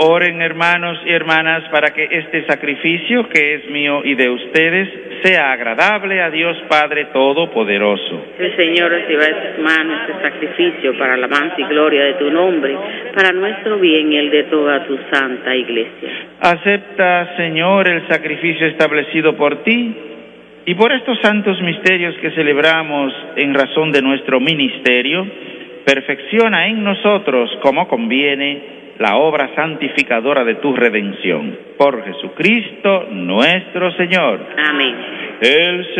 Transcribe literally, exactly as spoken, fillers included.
Oren, hermanos y hermanas, para que este sacrificio, que es mío y de ustedes, sea agradable a Dios Padre Todopoderoso. El Señor reciba de tus manos este sacrificio para la alabanza y gloria de tu nombre, para nuestro bien y el de toda tu santa iglesia. Acepta, Señor, el sacrificio establecido por ti, y por estos santos misterios que celebramos en razón de nuestro ministerio, perfecciona en nosotros, como conviene, la obra santificadora de tu redención. Por Jesucristo nuestro Señor. Amén. El